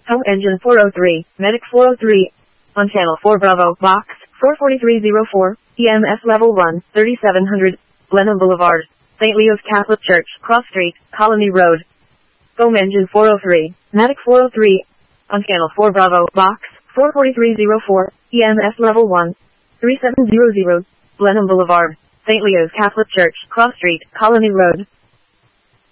Home engine 403, medic 403. On channel 4 Bravo, box 44304, EMS level 1, 3700, Blenheim Boulevard, St. Leo's Catholic Church, Cross Street, Colony Road. Home engine 403, medic 403. On channel 4 Bravo, box 44304, EMS level 1, 3700, Blenheim Boulevard, St. Leo's Catholic Church, Cross Street, Colony Road.